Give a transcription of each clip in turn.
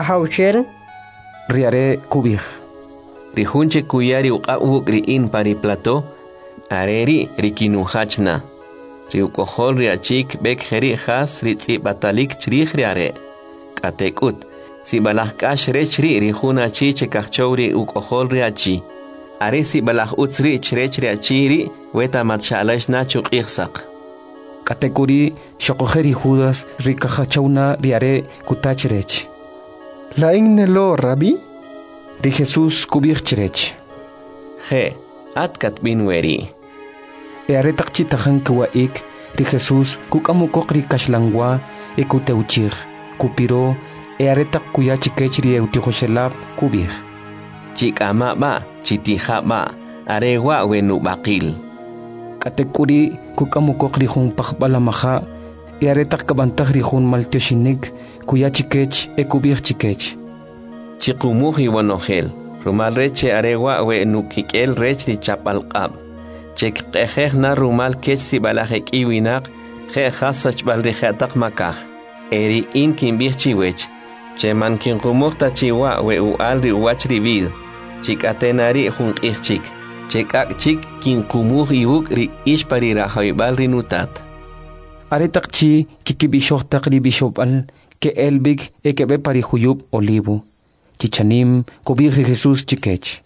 haucher. Riare kubij. Rihunche kuyari uqawuk riin pari plato. Areri rikinuhachna. Riukohol riachik bek heri has ritzi batalik chrih riare. Katekut. Si balah kash rechri rihuna chiche kachowri ukohol riachi. Are si balah utsri chrech riachiri weta matshalash na chukirsak. Katekuri shokojeri Judas rikajachawna riare kutachrech. La ignelo Rabbi. Ri Jesús kubirchrech. He, atkat binweri. Eare takchitajan kuwaik ri Jesús kukamukok ri kashlangwa ekuteuchir kupiro eare tak kuyachikech ri eutijoshelab kubir. Chikama ba, chitija ba, arewa wenu bakil. Katekuri kukamukok ri jun pakbalamaja eare tak kabantag ri jun maltioshinik kuyachikech ekubirchikech. Chikumuji wanogel, rumal reche arewa wenu kikel rech ri chapalqab. Chek na rumal kech si balajek iwinak, je hasach balrijatak makaj. Eri in kimbir chiwech, che man kinkumukta chiwa we ualri uachri vid, chik atenari jun chik, chekak chik kinkumuj iuk ri ishpari rajoibal rinutat. Aretak chi kikibishoktak ri bishopal, ke elbig ekebe pari huyub olivo. Chichanim kubir ri Jesús chikech.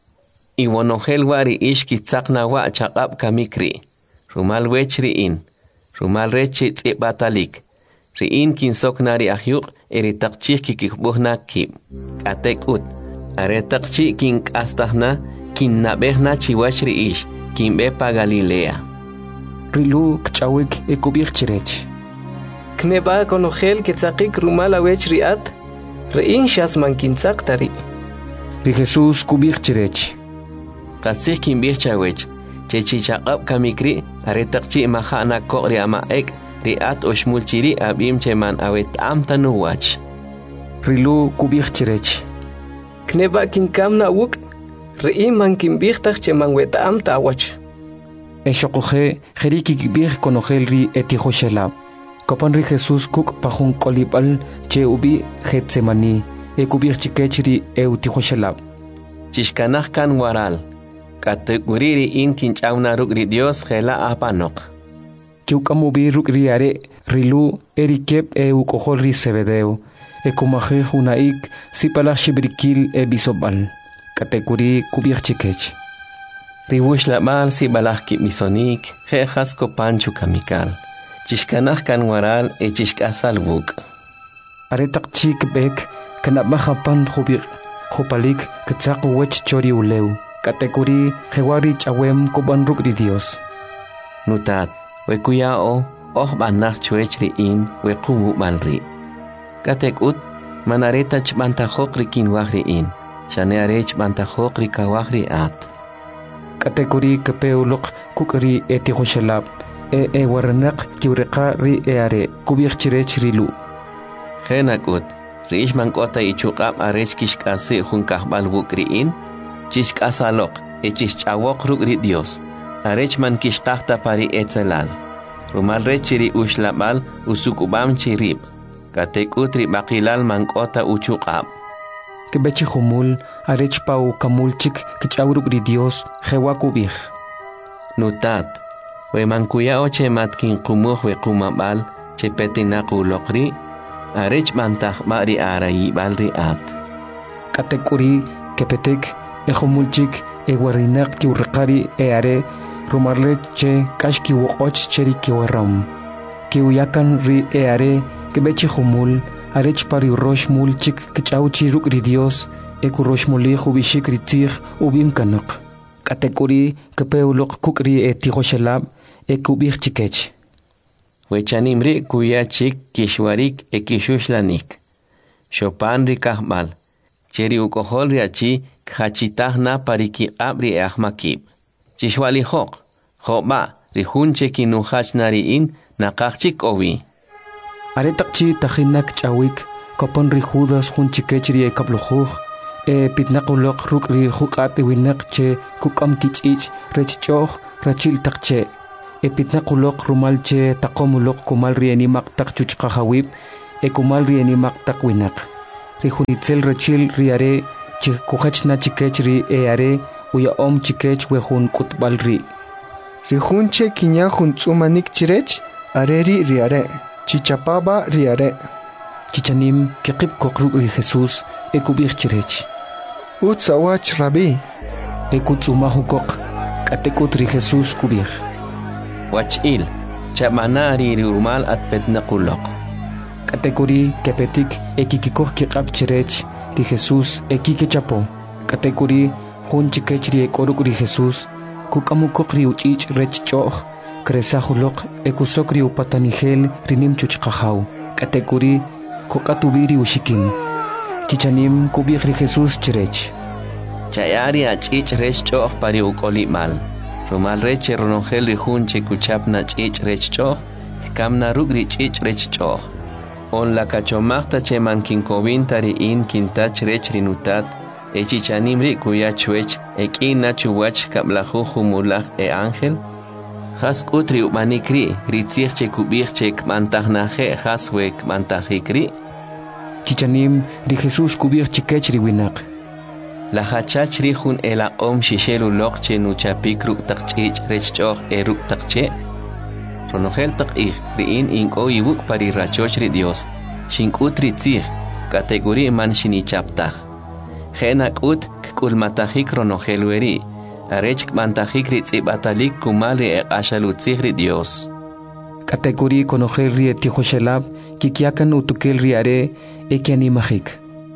Iwanogel wari ishki tzakna wa chaqab kamikri. Rumal wechri in. Rumal rechi tzibbatalik. Riin kinsoknari ahyuk eritakchik kikikbuhna kib. Atek ut. Aretakchi kinkastahna kinnabehna chiwachri ish. Kimbepa Galilea. Rilu kchawik ekubir chirech. Kneba konogel ketzakik rumal awechri at. Riin shasman kinsaktari. Ri Jesús kubir chirech. Kasih kimbih chawech, chechi chaqab kamikri, aretakchi mahana kokri ama ek, riat oshmulchiri abim cheman awet am tanuwach. Rilu kubih chirech. Kneba kinkamna wuk, riiman kimbih tak cheman wet am tawach. Eshokoje, jeriki kibih konogel ri etijoshelab. Kopan ri Jesús kuk pajun kolipal che ubi Getsemani, ekubih chikech ri eutijoshelab. Chishkanaj kan waral. Kateguriri in kinchawna rukri Dios gela apanok. Kiukamubi rukri are rilu erikep ukohol ri Zebedeo. Ekumaje hunaik sipala shibrikil bisobal. Kateguri kubir chikech. Riwush la mal si balaj misonik jejas kopanchu kamikal. Chishkanaj kan waral chishkasal buk. Aretak chik bek kanabmajapan jubir. Jopalik ketsak wech chori uleu. Kategori hewari chawem koban rukri Dios. Nutat, wekuyao, banach chuechri in, wekumu balri. Katekut, manareta chbantajok rikin wahri in, shanearech bantajok rikawahri at. Kategori kepeulok kukri etihoshelab, waranak kiureka ri eare, kubir chirech rilu. Henakut, Rishman kota ichukab arech kishkase junkahbal wukri in, chishkasalok, chichawok rukri Dios, arechman kishtahta pari etzelal. Rumal rechiri ushlabal usukubam chirib, katekutri bakilal mankota uchukab. Kebechi humul, arech pau kamulchik kichawrukri Dios, hewakubih. Nutat, we mankuya oche matkin kumuh we kumabal, chepetinakulokri, arech mantah mari arai balri at. Katekuri kepetek ejomulchik ewarinak kiurrekari eare rumarleche kashki wokoch cheri kiwaram. Kiuyakan ri eare kebechi humul arech pari rosh mulchik kichauchi rukri Dios ekurosh muli hubishik ritzig ubim kanuk. Katekuri kepeulok kukri etihoshelab ekubir chikech. Wechanimri kuyachik kishwarik ekishuslanik. Chopan rikahbal. Cheri ukohol riachi khachitahna pariki abri ahmakib. Chishwali hok. Hoba rihunche kinuhachnari in nakachik owi. Aretakchi tahinak chawik. Kopon rihudas hunchikechri ekabluhuj. Pitnakulok rukri hukat winak che kukam kichich rechchoh rachil takche. Epitnakulok rumalche takomulok kumal rienimak tak chuchkahawip kumal rienimak tak winak. rijunitzel rechil riare chikukachna chikech ri eare uya chikech wehun kutbal ri. Rijunche kiña juntzumanik chirech areri riare. Chichapaba riare. Chichanim kekip kokru ri Jesús ekubich chirech. Utsawach Rabí. Ekutzumahukok katekut ri Jesús kubich. Wachil, chamanari rumal at petnakulok. Katekuri kepetik ekikikok kikap chirech ri Jesús ekikechapo. Katekuri hun chikech ri ekoruk ri Jesús kukamukok ri uchich rech choch. Kresahulok ekusokri upatanigel rinim chuchqahaw. Katekuri kokatubiri ushikin. Chichanim kubihri Jesús chirech. Chayari achich rech choch pari ukoli mal. Rumal reche ronogel rihunche kuchapna chich rech choch. Kamna rugri chich rech choch. On la kachomachta che mankinkovinta ri in kintach rech rinutat. E chichanim ri kuyachwech ekin nachuwach kablahu humulach e ángel. Has kutri umanikri, ritzirche kubirche kmantahnaje haswek mantahikri. Chichanim ri Jesús kubirche kechri winak. La hachachri hun ela shishelu lokche nuchapikru takchich rechchoch eruk takche. Ronogel takich riin inko yibuk pari rachochri Dios. Shinkutri tzir, kategori man shinichaptach. Genak ut kulmatahik ronogel weri. Arech mantajik ritzibatalik kumali ashalutzigri Dios. Kategori konogel ri etihoshelab kikiakan utukel riare ekianimajik.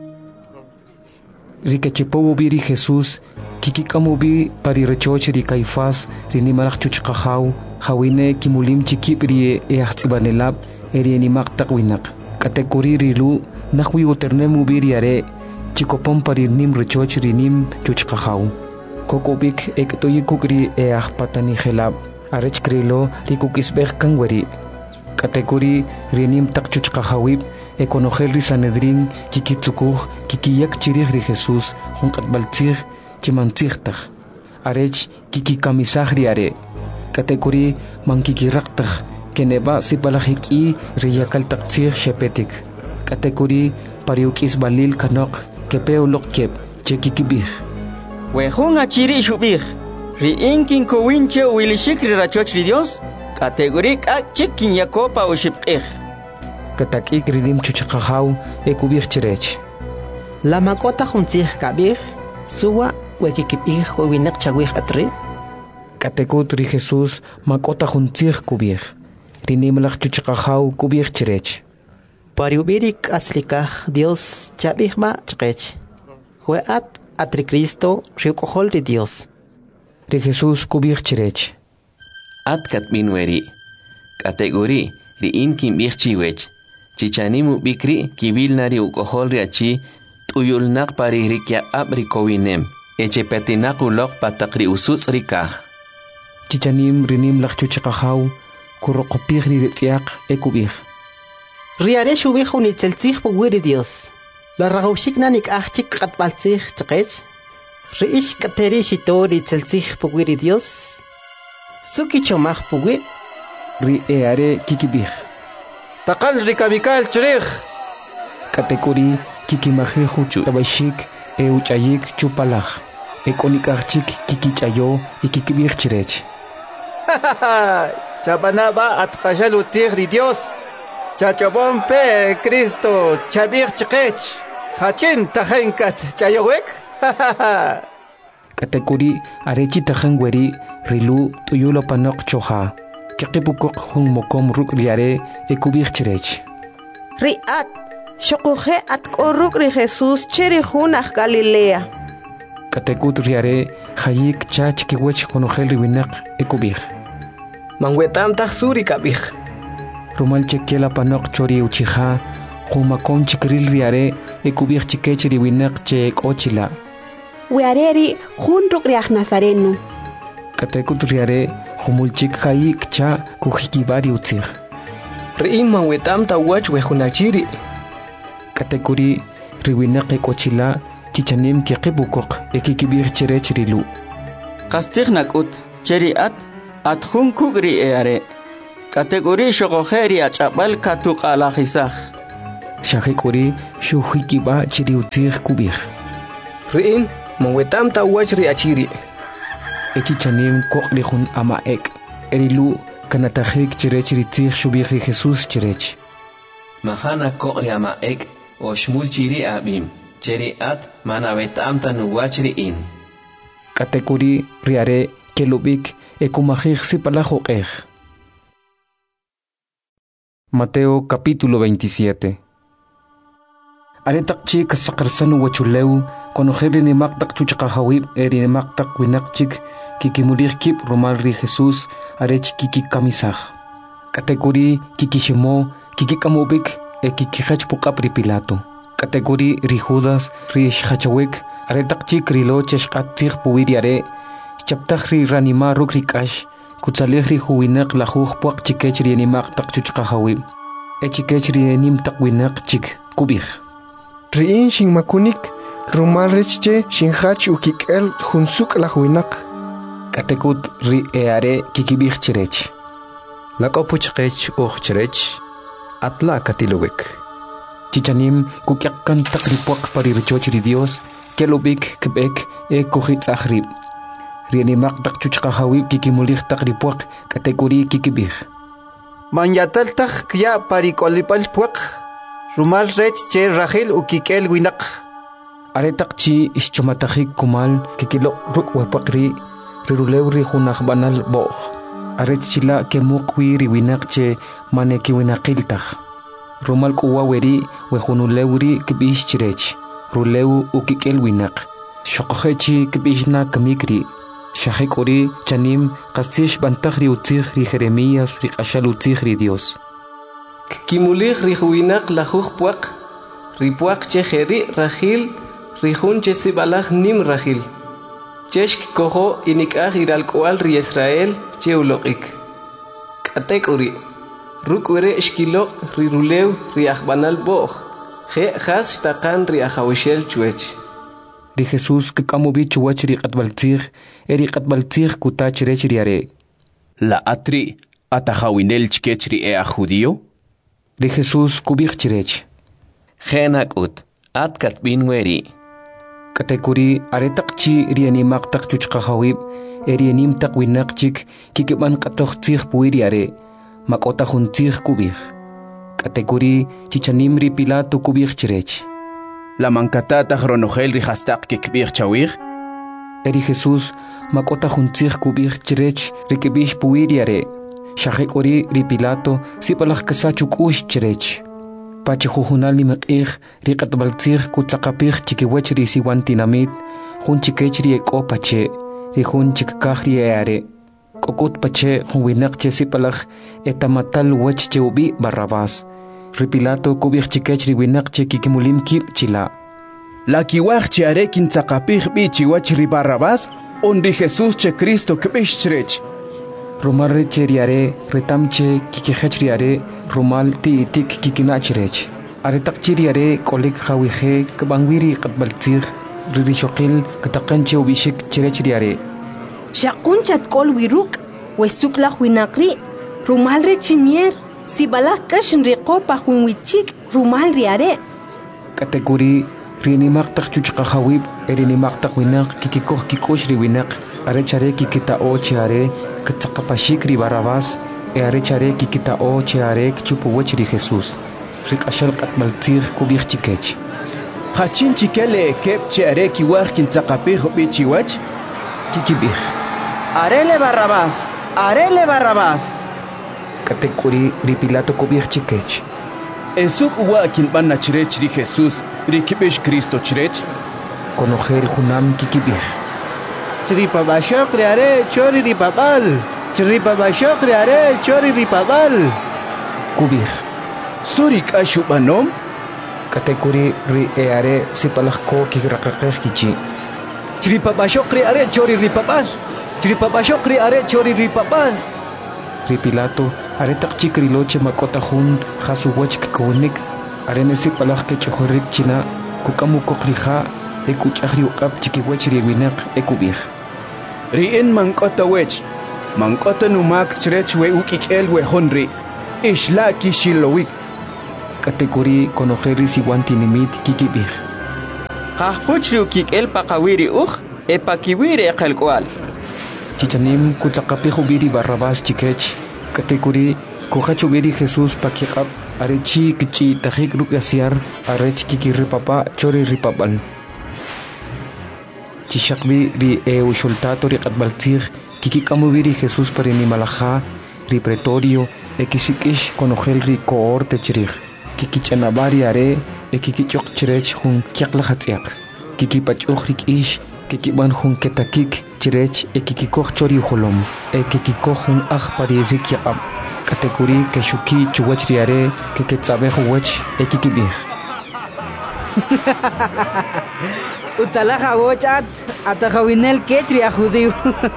Rikechepobu biri Jesús kikikamubi pari rechoch ri Caifás rinimalach chuchqahaw hawine kimulim chikip ri eachzibanelab erienimak takwinak. Kategori rilu nahwi uternemu biriare chikopom pari nim rechoch rinim chuchqahaw. Kokobik ektoyikukri patani gelab arech krilo likukisbek kangwari. Kategori rinim takchuchqahawib ekonogel ri Sanedrin kikitsukuj kikiyak chirij ri Jesús junqatbaltzij chimantzijtaj. Arech kikikamisaj ri are. Kategori mankikiraqtaj keneba sipalajiki riyakaltaktzij shepetik. Kategori pariukisbalil kanok kepeolok kep chekikibij. Wehun achiri shubih, riinkin kowinche wilishik rachoch Dios, kategorik ak chikin yakopa ushipih. Katakik ridim chuchqahaw ekubih chirech. La makota juntzih kabih, suwa wekikipih winak chawih atri. Katekut ri Jesús makota juntzih kubih. Rinimlach chuchqahaw kubih chirech. Pariubirik aslikah Dios chabih ma chqech. Hueat atri Cristo riukohol de Dios. Ri Jesús kubih chirech. Atkat minweri. Kategori ri inkin bichchiwech. Chichanimu bikri kibilnari ukohol riachi tuyulnak pari rikia abri kowinem. Echepetinaku lok patakri usuts rikah. Chichanim rinim lakchuchqahaw kurokopih ri tiak ekubih. Riare shubih unitzeltzih puwiri Dios. La ragaushik nanik achik katbaltzih chqech. Riish kateri shitori tzeltzih puwiri Dios. Suki chomach puwir. Ri eare kikibih. Takal rikabikal chirij. Kategori kikimajeju tabashik euchayik chupalaj. Ekonikachik kikichayo y kikibih chirech. Chabanaba at kashalutzih ri Dios. Chachabompe Cristo chabir chqech. Hachin tajenkat chayowek. Kategori arechi tajangweri rilu tuyulo panok choha. Kikipukok hung mokom ruk riare ekubih chirech. Riat shokuje at koruk ri Jesús chirihunach Galilea. Katekut riare hayik chach kiwech konogel riwinak ekubih. Manguetam tajsuri kabih. Rumal chekiela panok chori uchija humakom chikril riare ekubih chikech riwinak che ekochila. Weareri junruk riach Nazareno. Katekut riare humulchik hayik cha kujikibari utzig. Riin manguetam tawach wehunachiri. Kategori riwinak ekochila chichanim kikibukok ekikibir chirech rilu. Kastig nakut cheriat at hunkugri eare. Kategori shogojeri achapal katuk alajisaj. Shahekuri shuhikiba chiriutir kubir. Rin mawetam ta wachri achiri. Ekichanim koklihun ama ek. Erilu kanatahik chirechiritir shubiri Jesus chirech. Mahana kokli ama ek o shmul chiri abim. Cheri at manawetam ta nuwachri in. Katekuri riare kelubik ekumahik sipalahokeh. Mateo capítulo 27. Aretakchi kasakarsan wachuleu konojeri ni maktak chuchakahawib eri ni maktak winakchik kikimulirkip romalri Jesus arech kikikamisah. Kategori kikishimo kikikamubik kikihachpukapri Pilato. Kategori ri Judas ri shachawek aretakchi krilo cheshkatzih puwiriare chaptahri ranima rukrikash kutsalehri huwinak lahuh puak chikechri ni maktak chuchakahawib chikechri nim takwinak chik kubih. Riin shin makunik rumalriche shin hach ukikel hunsuk lahuinak. Katekut ri eare kikibih chirech. Lakopuchkech chirech atla katilubik. Chichanim kukyakan takripuak paririchochri Dios kelubik kebek kuhit ahrib. Rienimak tak chuchkahawib kikimulih takripuak kategori kikibih. Manyatal tak kya parikolipal puak. Rumal rech che Rahel ukikel winak. Aretak chi ischumatahik kumal kikilok ruk wapakri rirulewri hunah banal boh. Aret chila kemukwi riwinak che maneki winakiltah. Rumal kuwa weri wehunulewri kibish chirech. Rulew ukikel winak. Shokohechi kibishna kamikri. Shahekuri chanim kasish bantahri utzihri Jeremías ri ashal utzihri Dios. Kimulih rihuinak lahuh puak, ripuak cheheri Rahil, rihun chesibalach nim Rahil. Cheshk koho inikah iralkoal ri Israel cheulokik. Katekuri, rukwere eshkilok ri rulew ri achbanal boh, he has takan ri achawishel chuech. Ri Jesus kikamubi chuach ri katbaltzir, eri katbaltzir kutach rech riare. La atri atahawinel chkechri ea judío? Ri Jesus kubich chirech. Genak ut, atkat binweri. Katekuri aretakchi rianimak tak chuchkahawib, erianim tak winakchik kikiban katochtzir puiriare, makota juntzir kubich. Katekuri chichanim ri Pilato kubich chirech. La mankatata hronogel ri hastak kikbich chawir? Eri Jesus makota juntzir kubich chirech rikibish puiriare. Shahekori ri Pilato sipalach kasachuk ush chirech. Pachihuhunal ni mak'ih ri katbaltzir kutzakapich chikiwech ri siwantinamit, hun chikech ri eko pache, ri hun chikakah ri eare. Kokut pache hun winak che sipalach etamatal wech che ubi Barrabás. Ri Pilato kubich chikech ri winak che kikimulim kip chila. La kiwach che are kintzakapich bi chiwach ri Barrabás, on ri Jesus che Cristo kbish chirech. Rumal cheriare, retamche kikihechriare, rumal ti tik kikinachirech. Aretak chiriare, kolik hawihe, kabangwiri katbaltzir, ririshokil, katakanche ubishik chirechriare. Shakunchat kol wiruk, wesuklah winakri, rumal rechimier, sibalak kashin rekopa hunwichik, rumal riare. Kategori, rinimak tak chuchkahawib, erinimak tak winak, kikikoh kikoshri winak, arechare kikita o chiare, katsakapashik ri Barrabás, arechare kikita o chiare kchupuwech ri Jesus. Rik ashal katbaltzir kubich chikech. Hachin chikele kep chiare kiwach kintzakapich bi chiwach? Kikibich. Arele Barrabás, arele Barrabás. Katekuri ri Pilato kubich chikech. Esuk uwa kinbana chirech ri Jesus, ri kibish Cristo chirech? Konojer hunam kikibich. Tripabashok riare chori ripabal. Tripabashok riare chori ripabal. Kubich. Surik ashubanom? Katekuri ri eare sipalach ko kikrakakech kichi. Tripabashok riare chori ripabal. Tripabashok riare chori ripabal. Ri Pilato aretak chikriloche makota hun hasuwach kikonik. Arene sipalach ke chohorik china kukamu kokrija ekuchahri ukap chikiwech ri winak ekubich. Rien mankota wech. Mankota numak chirech we ukikel we honri. Ishla kishilowik. categoría conocer si guantinimit kikibig. Qahpuchri ukik'el paqawiri epakiwiri eqelk'ual. Chichanim kutzaqapij ubiri Barrabás chikech categoría kuqach ubiri Jesús pakiqab arechi kichi tajik rukyasiar arech kikiri papa chori ripapal. Chishakbi ri ushultato ri qatbaltzig kikikamubiri Jesús parini malaja ri pretorio ekisikish konogel ri koor techrig kikichanabari are ekikichok chirech hun kiaklahatsiak kikipachuk rikish kikiban hun ketakik chirech ekikikoh chori holom ekikikoh hun pari rikiab kategori keshuki chuwach ri are kiketsabeh wach ekikibih. Utalaja wochat atajawinel kechri a judío.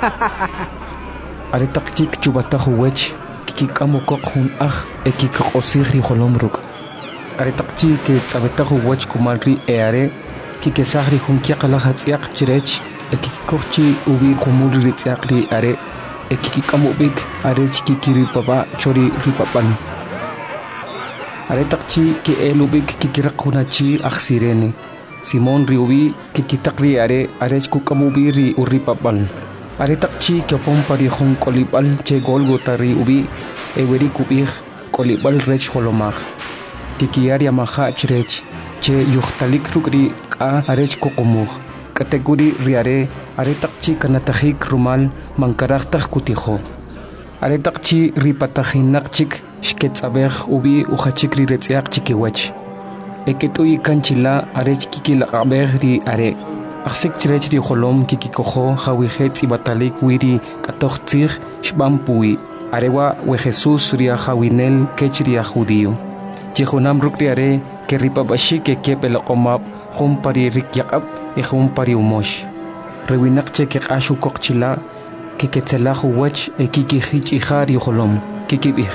Are taktik chubatajo wech kikikamo kokhun ekikosihri holomruk. Are taktik ke tsabetajo wech kumalri are kikesahri hun kiaqalahatsiaq chirech ekikokchi ubi kumulri tsiaqri are ekikamo big are kikiri papa chori ripapan. Are taktik ke elubik kikirakunachi aksirene. Simon riubi kikitakri are kukamubiri uripapal. Are takchi kyopon pari hon kolibal che golgota riubi eweri kubih kolibal rech holomag. Kikiaria maha chrech che yuhtalik rukri a arech kokomug. Kategori riare are takchi kanatahik rumal mankaraktak kutiho. Are takchi ripatahinakchik shketsabeh ubi uhachikri retziak chikiwach. Eketui kanchila arech kikila aberri are aksik chirech ri holom kikikoho hawihet ibatalik wiri katochtir shbampui arewa we Jesús ria hawinel kechria judío jehonam rukri are ke ripabashi ke kepela omap hom pari rikyab e hom pari umosh rewinakche ke ashu kokchila ke ketselahu wach e kikihich ihari holom kikibih.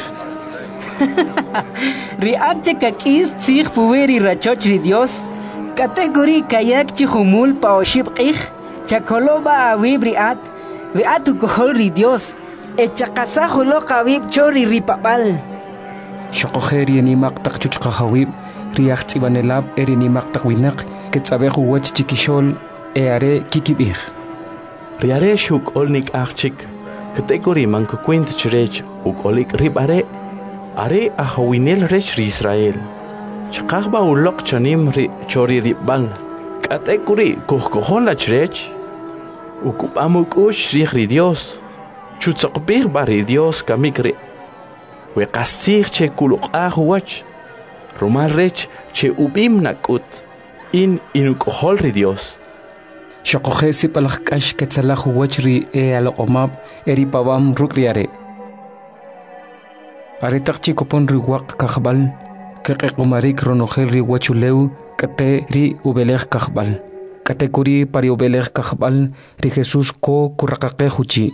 Riache kakis tzig puweri rachochri Dios categori kayak chihumul paoshibqih chakoloba awib riat viatu kohol Dios echakasahulo kawib chori ripapal Shokoheri ni maktak chuchkahawib riach tsibanelab eri ni maktak winak ketsabehu wach chikishol are kikibih. Riare shuk olnik achik categori mankukwint chirech ukolik ribare are ahawinel rech ri Israel. Chakahba ulok chanim ri chori ribang. Katekuri kuhkohon la chrech. Ukupamuk ush ri Dios. Chutzakbir bari Dios kamikri. We kasih che kuluk ahuach. Rumal rech che ubim nakut. Inukohol ri Dios. Shokohe si palakash ketsalahu wachri alomab eri pabam rukriare. Are takchi kopon riwak kahbal ke kumarik ronogel ri wachuleu kate ri ubelech kahbal kategori pari ubelech kahbal ri Jesús ko kurakake huchi.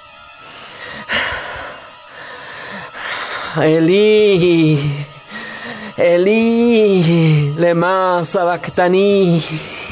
Eli lema sabactani.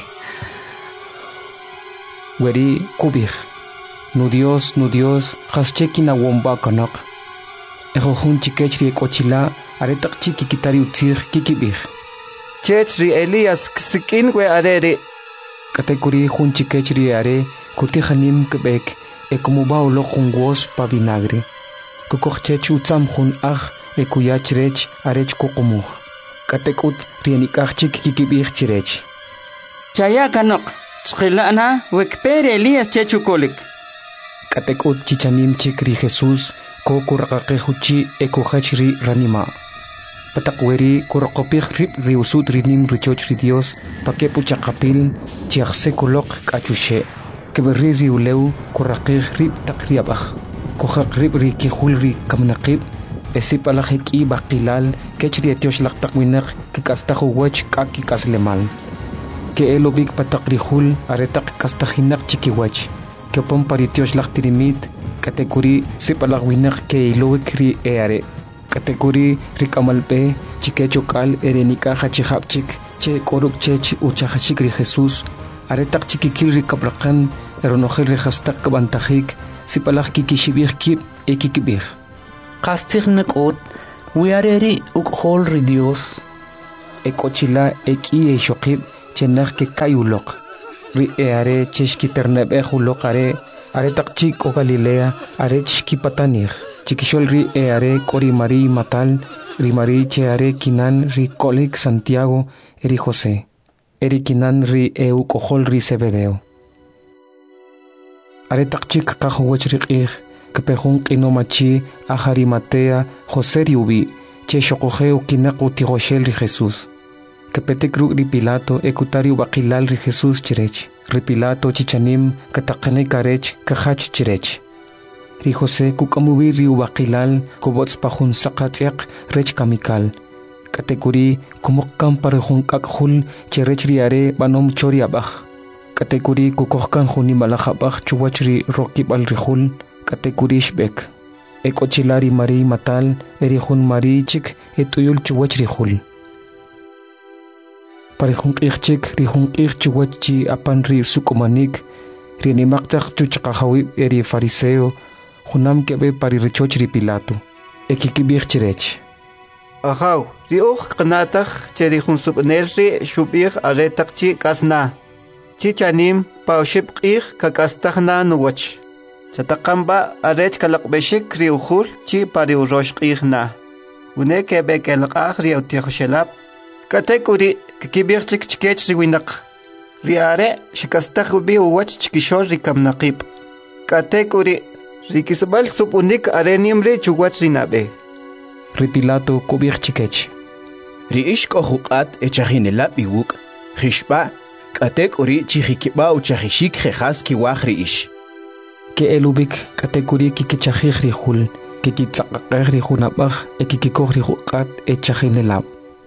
Weri kubir nu Dios haschekina womba kanak. Ejohun chikechri kochila aretak chiki kitari utzir kikibir. Chechri Elias ksikin we arere. Kategori hun chikechri are kutihanim kebek ekumuba ulo hungos pa vinagre. Kukochech utzam hun ekuyachrech arech kokomu. Katekut rienikach chiki kikibir chirech. Chaya kanok chqilana wekpere Elias chechukolik. Katekut chichanim chikri Jesús ko kurakake huchi ekuhachri ranima. Patakweri kurakopik rip riusut rinim richoch ri Dios pakepu chakapil chiakse kulok kachushe. Keberi riuleu kurakik rip takriabach. Kuhak rip ri kihul ri kamnakib esipalaheki bakilal kechri etiosh laktakwinak kikastahu wach kaki kaslemal. Ke elobik patakrihul aretak kastahinak chikiwach. Ke pon paritiosh laktirimit kategori sipalagwinak ke iloik ri eare. Kategori rikamalpe chikechokal erenika hachihapchik che koruk chech uchahachik ri Jesús aretak chikikil ri kabrakan eronojel ri hastak kabantajik sipalag kikishibir kip ekikibir. Kastig nakot wiareri ukhol ri Dios Ekochila eki shokib chenach ke kayulok. Ri are cheshki ternebe hulok are takchi ko Galilea are chki patanir. Chikishol ri are kori Mari matal ri Mari che are kinan ri kolik Santiago eri José. Eri kinan ri eu kohol ri Zebedeo. Are takchi kakawach ri kepehun inomachi ahari Matea José riubi che shokojeu kinaku tigoshel ri Jesús. Kepetekru ri Pilato ekutari bakilal ri Jesús chirech. Ri Pilato chichanim katakane karech kahach chirech. Ri José kukamubi ri bakilal kobots pahun sakatiak rech kamikal. Katekuri kumukkan parehun kakhul chirech riare banom chori abach. Katekuri kukokkan huni malakhabach chuwach ri rokibal rihul. Katekuri shbek. Ekochilari Mari matal erihun Mari chik etuyul chuwach rihul. Parehun irchik rihun irchuwachi apan ri sukumanik rinimaktak chuchakahawi eri fariseo hunam kebe pari richoch ri Pilato. Ekikibir chirech. Ahaw, ri qnatakh cherihun subnerri shubir aretakchi kasna. Chichanim paushibqir kakastahna nuwach. Chatakamba arech kalakbeshik ri uhul chi pari uroshqirna. Une kebe kelqah ri utihoshelap. Katekuri kikibirchik chikech riwinak. Riare shikastahbi uwach chikishor rikamnaqib. Katekuri rikisbal supunik arenimri chuwach rinabe. Ri Pilato kubir chikech. Ri ishko huqat echajinelap iwuk. Khishba katekuri chihikiba uchahishik khas kiwach ri ish. Ke elubik katekuri kikichajih ri hul. Kikitsaqaqeh ri hunabaj ekikikoh ri huqat echajinelap.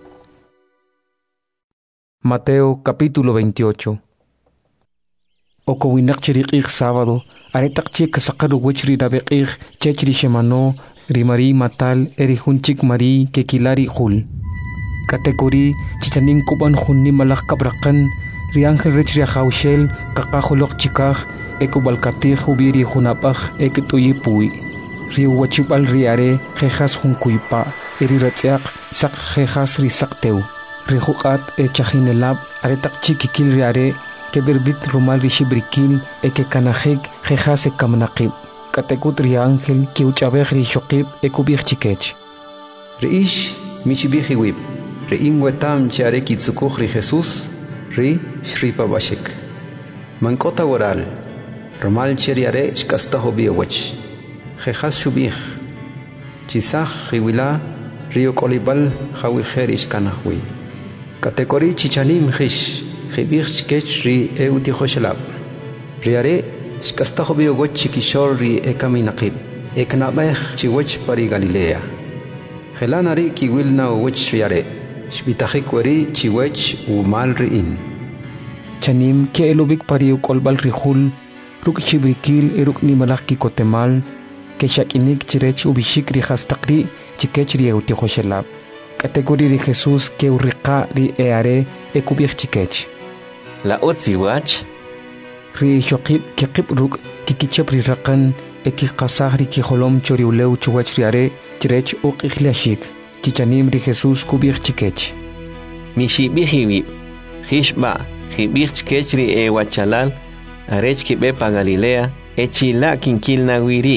Mateo capítulo 28. Okowinak chiriqig sábado, aretakchi kasaqaru wichri rabeqig chechri shemano, ri Mari matal erihunchik Mari kekilari hul. Katekuri chichanin kuban hunni malak kabrakan, ri ángel rechri ajaushel kakajolok chikaj, ekubalkatij hubiri hunapaj ekituyipui. Ri wachibal ri are jejas hunkuipa, eri ratziaq sak jejas ri sakteu. Rihuqat echajinelab aretakchi kikil riare keberbit rumal rishibrikil ekekanajek jejas ekamnaqib. Katekut ri ángel kiuchabej ri shokib ekubij chikech. Riish mishibijiwib. Riin wetam chare kitsukuj ri Jesús ri shripabashik. Mankota waral. Rumal cheriare shkastajo biowach. Jejas shubij. Chisaj riwila rio kolibal jawijeri shkanajwi. Katekori chichanim hish, hibir chikech ri eutihoshelab. Riare, shkastahobi ogoch chikishor ri ekaminaqib, eknabeh chiwech pari Galilea. Helanari kiwilna ogoch riare, shbitahikweri chiwech umal riin. Chanim ke elubik pari ukolbal rihul, ruk chibrikil eruk ni malaki kotemal, ke shakinik chirech ubishik ri hastakri chikech ri eutihoshelab. Kategori de Jesús que urriqa ri eare ekubir chikech. La otziwach. Ri shokib kikib ruk kikichep ri raqan ekikasah ri kiholom choriuleu chuwach riare chirech uqichlashik. Chichanim ri Jesús kubir chikech. Mishibihiwib. Hishba hibir chikech ri ewachalal arech kibepa Galilea echila kinkil nawiri.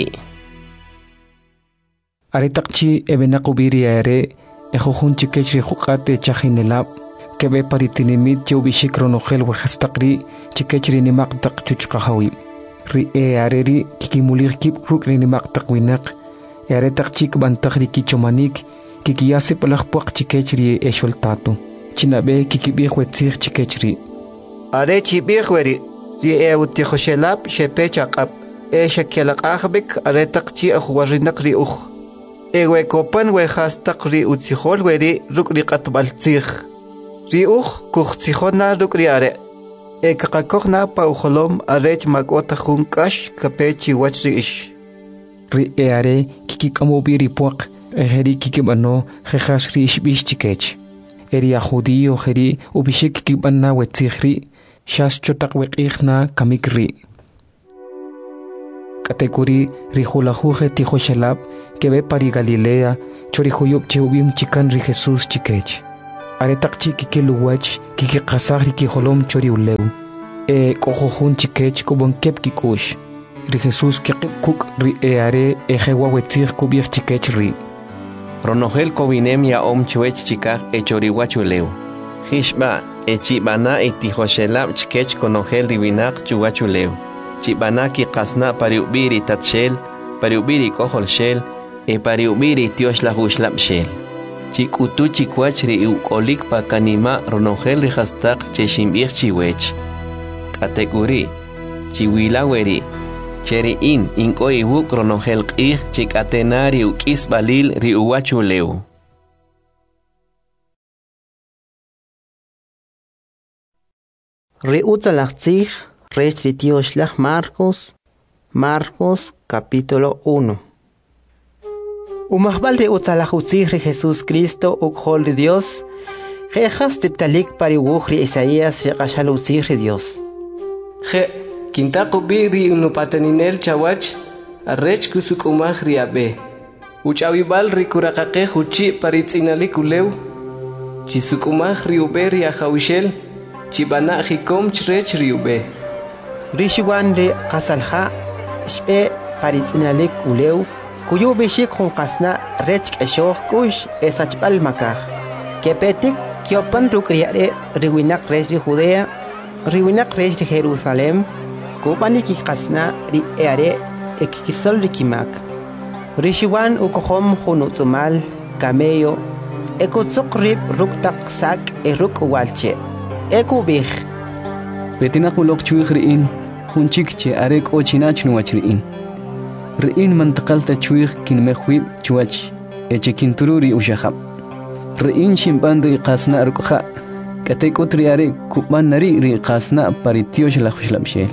Aretakchi ebenakubiri eare Ejojun chikech ri huqate chajinelab kebe paritinimit chubishik ronojel wajastakri chikech ri nimaqtaq chuchqahawi. Ri eareri kikimulir kip ruk ri nimaqtaq winak earetaq chik bantaq ri kichomanik kikiyase palajpuaq chikech ri esholtato. Chinabe kikibij wetzij chikech ri. Are chibij weri ri eutihoshelab shepechaqab shakelaqahbik aretaq chi ahuwarinaq ri uj. Ewe kopan we hastak ri utzihol weri ruk ri qatbaltzih. Ri uj kuchtzihona ruk ri are. Ekakakokna pa ujolom arech makota junkash kapechi wach ri ish. Ri eare kikikamobi ri puak ejeri kikibano jejas ri ishbish chikech. Eri a judío jeri ubishik kikibana wetzih ri shas chotak weqihna kamik ri. Katekuri ri julajuje tijoshelab que ve pari Galilea, chorihuyub cheubim chikan ri Jesús chikech. aretaqchi kikeluwach kikikasaj rikiholom chori ulew qojohun chikech kubon kep kikush ri Jesús kuk ri are ejewa wetzig kubir chikech ri Ronogel kovinem ya chwech chikaj echoriwachulew Hishba echibana etihoshelab chikech konogel riwinak chuwachulew Chibana kikasna pariubiri tatshel pariubiri koholshel pariubiri tioshlahu shel Chikutu chikwach ri ukolik pakanima ronogel rihastak cheshimbir chiwech Kategori chiwilaweri cheri inko iwuk ronogel qih chikatenari ukis balil ri uwachulew Ri utzalachtzig rech ri tioshlah Marcos capítulo 1 Umahbal ri utzalachutzig ri Jesús Cristo ukhol ri Dios Jejas titalik pariwuch ri Isaías riqashalutzig ri Dios Je kintaqubi ri unupateninel chawach arrech kusukumaj ri abe uchawibal ri kuraqaqej uchi paritzinalik ulew chisukumaj ri ube ri ajawishel chibana jikom chrech ri ube Rishiwan ri qasalja shbe paritzinalik ulew kuyubishik junqasna rech k'eshoj kush esachbal makaj kepetik kyopan rukriare riwinak rech ri Judea riwinak rech ri Jerusalem kubani kikasna ri eare ekikisol ri kimak rishiwan ukohom junutzumal camello ekutzuk rib ruktak sak ruk walche ekubij Betina kulok chuig riin junchik che arek ochinach nuach riin riin mantaqalta chuig kinmehwib chuach echekintururi ushahab riin shimban ri qasna rukha katekut ri are kuban nari ri qasna paritiosh la khushlabshel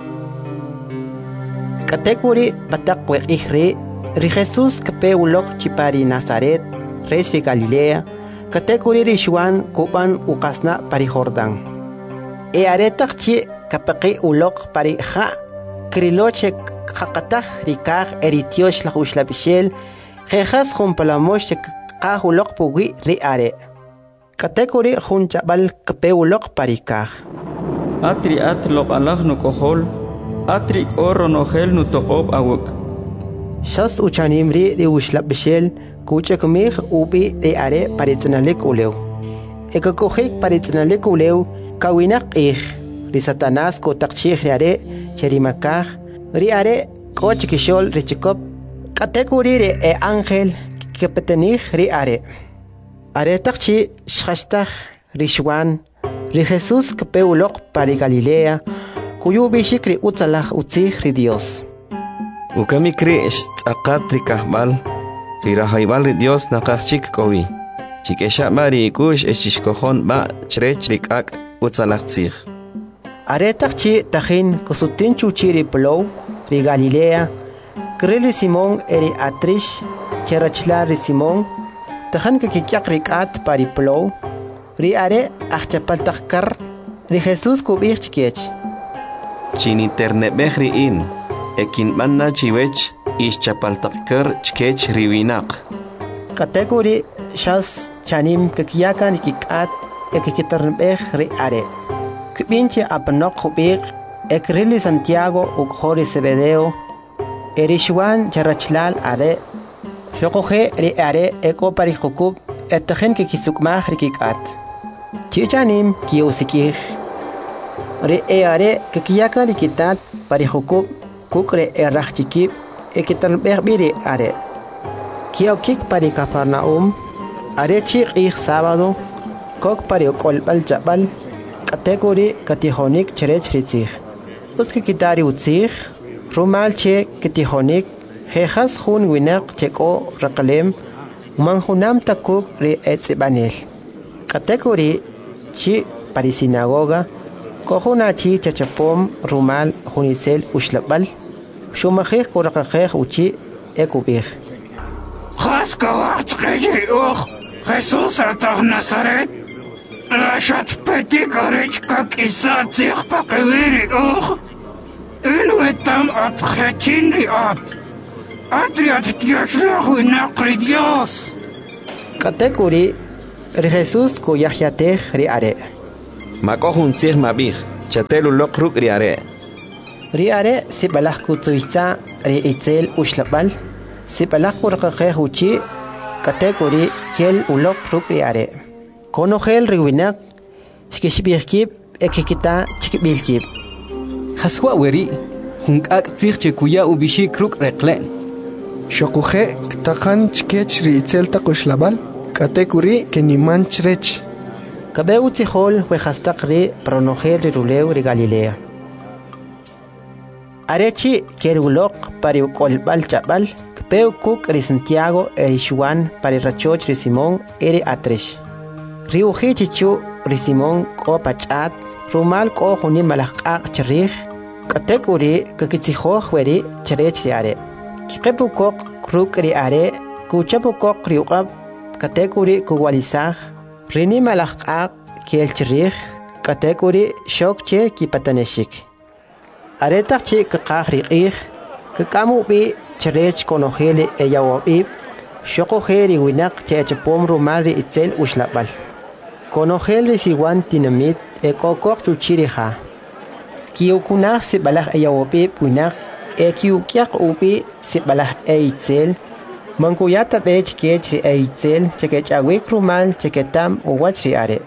Katekuri patak wekihri ri Jesús kape ulok chipari Nazaret res ri Galilea katekuri ri Juan kuban ukasna pari Jordan aretak chi kapaqi ulok pari kha kriloche khaqatah ri kag eritiosh la khushlabshel jejas jumpalamosh qah ulok pugi ri are katekuri junchabal kape ulok pari kag Atri atlok alaj no kohol Atri oronogel nu toqob awuk. Shas uchanimri de ushlabshel kuchakumih ubi de are paritnalik ulew. Ekakojik paritnalik ulew kawinak ih ri Satanas ko takchih are cherimakaj ri are kochikishol richikop katekuri re e ángel kepetenih ri are. Are takchi shhashtag ri Juan ri Jesús kepeulok pari Galilea Kuyubishik ri utzalaj utzig ri Dios. Ukamikri aqat ri kahbal ri rahaybal ri Dios naqachik kowi. Chikesha mari kush eshishkohon ba chrech ri kak utzalaj tzig. Aretak chi tajin kusutin chuchi ri plow ri Galilea krili Simón eri atrish cherachla ri Simón tajan kikyak ri kat pari plow ri are achapal takar ri Jesús kubich chikech. Chin internet behriin ekin manna chiwech ischapaltakar chkech riwinak Kategori shas chanim kakiyakan ikikat ekikitarnbeh ri are Kibinche apnok hubik ekrili Santiago ukhori Zebedeo erishwan charachlal are shokoje ri are eko parihukub etajen kikisukmah rikikat Chichanim kiusikih Re are kakiyakan ikitat parihukub kukre erachikib ekitanbehbiri are Kiokik pari Capernaum are chik ich sábado kok pari okolbal jabal kategori katihonik cherech ritzig uski kitari utzig rumal che katihonik jejas jun winak cheko rakalem manjunam takuk re etzibanel kategori chi pari sinagoga Kohuna chi chachapom rumal hunitzel ushlabal shumajej kuraqajej uchi ekubij Haskawat kejriuch Jesús atah Nazaret Lashat peti karech kak isatzich pakewiri uch Inuetam at khechinri at Atriat tiashlahu inaqri Dios Kategori ri Jesús kuyajyatej ri are. Makohun tsih mabij, chatelu lok ruk ri are. Ri are sibalaj kutuisa ri itzel ushlapal, sibalaj kurqaqej uchi, katekuri kiel ulok ruk ri are. Konojel ri winak, shkishbijkib ekikita chikbilkib. Haswa weri, hunkak tsih che kuya ubishik ruk reklen. Shokuje takan chkech ri itzel takushlabal, katekuri keniman chrech. Kabeu tzihol wejastak ri pronojel ri ruleu ri Galilea. Arechi kerulok pari ukolbal chabal, kpeu kuk ri Santiago eri Juan pari rachoch ri Simón eri Atresh. Ri uji chichu ri Simón ko pachat, rumal ko juni malakak charij, katekuri kakitzihoj weri charech ri are. Kikepu kok kruk ri are, kuchapu kok ri uqab, katekuri kuwalisaj, rini malakak kiel charij, katekuri shokche kipataneshik. Aretak chi kakak ri qij, kakamu bi charech konojele eyawabib, shokoje ri winak che chapom rumal ri itzel ushlapal. Konojel ri siwan tinamit ekokok chuchirija. Kiukunaj sibalaj eyawabib winak kiukiak ubi sibalaj eitzel, mankuyata bech kech ri eitzel chekech awik rumal cheketam uwach ri are.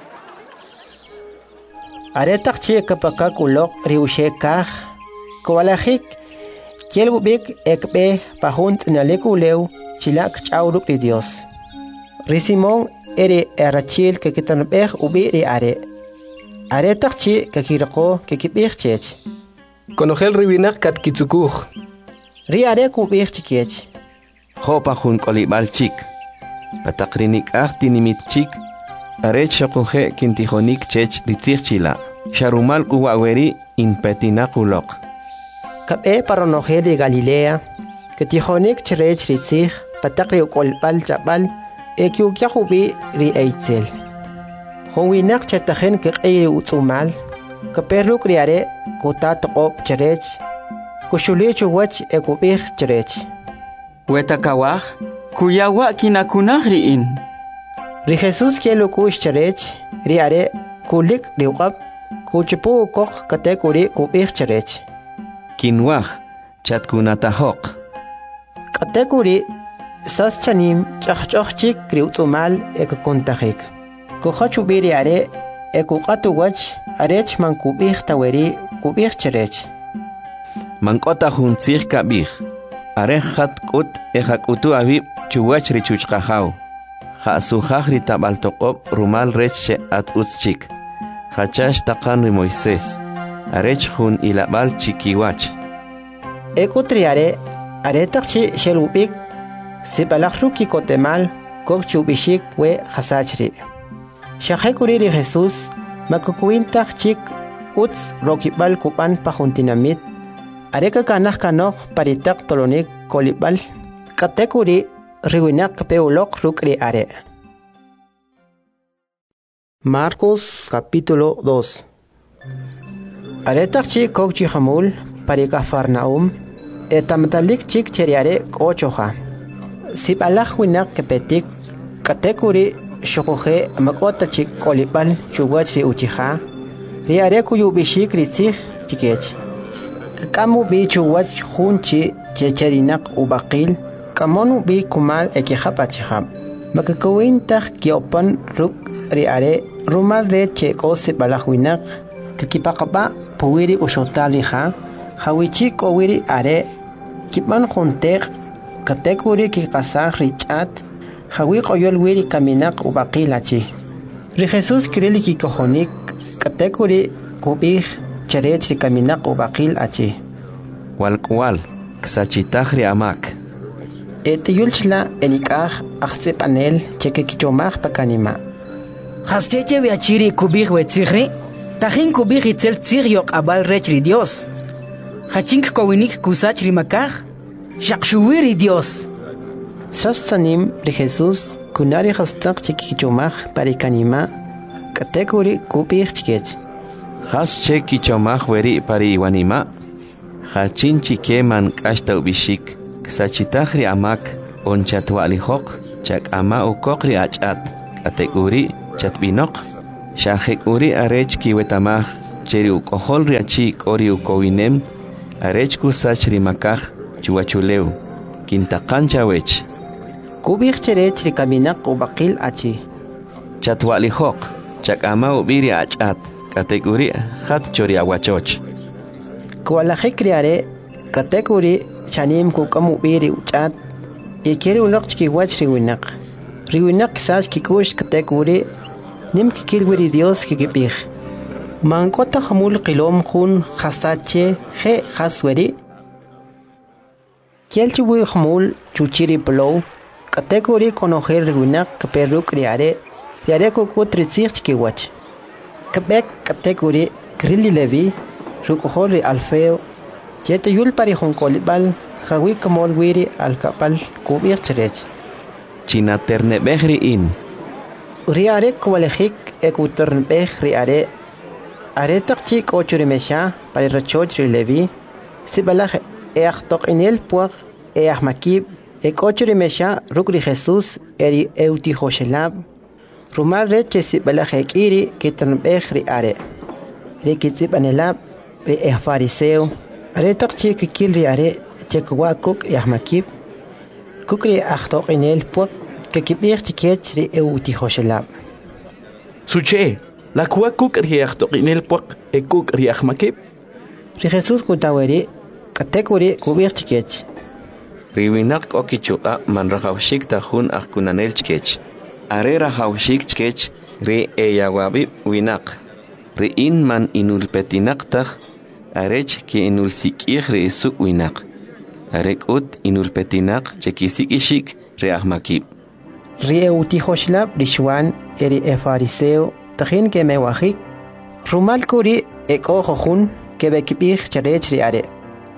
Aretak chi kapakak ulok ri ushekaj, kowalajik kiel ubik ekbe pajunt nalek uleu chilak chauruk ri Dios. Ri Simón eri erachil kekitanbej ubi ri are. Aretak chi kakirako kekibij chech. Konojel ribinak kat kitsukuj. Ri are kubij chikech. Jopa jun kolibal chik. Patakrinik tinimit chik. Arech shokuje kintijonik chech ritzich chila. Sharumal kuwaweri in petinakulok. Kabe paronojel de Galilea. Ketijonik cherech ritzich patakri ukolbal chabal. Ekiukiahubi ri eitzel. Honwinak chetajen kekei utsumal. Kaperuk ri are kutat op cherech. Kushulich wach ekubij cherech. Wetakawaj, kuyawa kinakunaj riin. Ri Jesús kielukush cherech, ri are kulik ri uqab, kuchipu kok katekuri kubij cherech. Kinwaj, chatkunatajok. Katekuri sas chanim chachchok ri utsumal ekukuntajik. Kuhachubi ri are ekukatu wach arech man kubij taweri kubij cherech. Mankota juntzich kabij. Arehat kut ejakutu abib chuwach ri chuchqajaw. Jasujaj ri tabaltoqob rumal reche at uschik. Hachash taqan ri Moisés. Arech jun ilabal chikiwach. Ekutriare aretakchi shelubik sibalajruki kotemal kok chubishik we hasachri. Shahekuri ri Jesús makukuintak chik uts rokibal kupan pajuntinamit. Areka kanaj kanoj paritak tolonik kolibal. Katekuri riwinak peulok rukri are. Marcos capítulo 2. Aretak chik kok chihamul parika Farnaum. Etamtalik chik cheriare kochoja. Sibalaj winak kepetik. Katekuri shokoje makota chik kolibal chuwachi uchija. Riare kuyubishik ritzich chikech. Kamu bi chuwach junchi checherinak ubaqil. Kamonu bi kumal ekihapachihab. Makakawintak kiopan ruk riare rumal re cheko sibalaj winak. Kakipakaba puwiri ushotalija. Hawichik owiri are. Kipan juntek katekuri kikasaj richat. Hawi koyol wiri kaminak ubaqilachi. Ri Jesús kirili kikojonik katekuri kubij cherech ri kaminak ubaqil achi. Walkwal ksachitaj ri amak. Etiyulchla enikaj ajtse panel cheke kichomaj pakanima. Hascheche viachiri kubij wetzigri. Tajin kubij itzel tzig abal rech ri Dios. Hachink kowinik kusach ri makaj. Shakshuwiri Dios. Sastanim ri Jesús kunari hastak chikichomaj parikanima katekuri kubij chikech. Has chekichomaj weri pari iwanima. Hachin chikeman kashta ubishik. Ksachitaj ri amak onchatwalijok chak ama ukok ri achat. Katekuri chatbinoq shahek uri arech kiwetamaj cheri ukohol riachi kori ukowinem arech kusach rimakaj chuachuleu kintakancha wech kubik cherech rikaminaq ubaqil achi chatwalihoq chakama ubiri achat kategori hat chori awachoch kualajik riare kategori chanim kukam ubiri uchat ikeri unaq chikiwach riwinaq kisach kikush kategori nim kikilwiri Dios kikipij mankota hamul qilom khun khasache he khasweri kielchiwi hamul chuchiri plow kategori konojer riwinaq kaperuk riare kukutritzich chikiwach kabek kategori grilli levi rukohol alfeo Jete yul pari honkolibal jawi kamol wiri alkapal kubir cherech china terne behri in riare kwalejik ekutern behri are takchi kochuri mesha pari rachoch levi sibalaj eachtok inel puag makib kochuri mesha rukri Jesus eri euti hoshelab rumal reche sibalaj ekiri kitern behri are rekitsib anelab fariseo are takchi kikilri are chekwa kuk makib kukri achtok inel puag kekibir tikech ri euti hoshelab suche la kuakuk riachtok inel puag ekuk riachmakib ri Jesus kutaweri kategori kubir tikech riwinak okichuqa man rahawshik tahun akunanel chkech are rahawshik chkech ri eyawabi winak ri in man inulpetinak tah arech ki inul sikih re suk winak arek ut inul petinak chekisik ishik re ahmakib ri euti hoshlab rishwan eri fariseo tahin ke mewahik rumal kuri eko khun ke bekibih charech ri are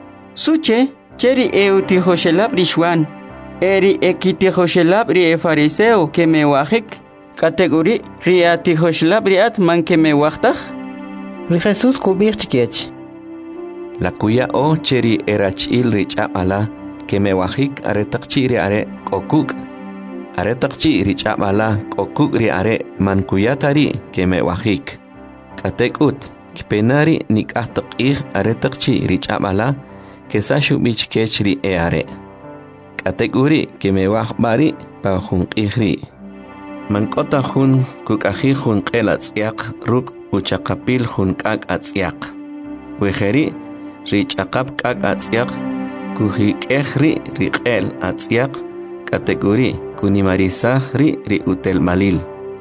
suche cheri euti hoshlab rishwan eri ekiti hoshlab ri fariseo ke mewahik kategori ri ati hoshlab riat man ke mewahtaj ri Jesus kubir tikech la kuya o cheri erachil richa ala que me wajik are takchiri are kokuk are takchiri richa ala kokuk ri are man kuyatari que me wajik katekut kipenari nikahtakir are takchiri richa ala que sashu bich kechri e are katekuri que me wajbari pa hun ihri man kota hun kukahi hun qelatsiaq ruk uchaqapil hun kak atsiaq wejeri Rich akap kak atsiak kuhi kehri riqel atsiak kategori kunimarisah ri utel malil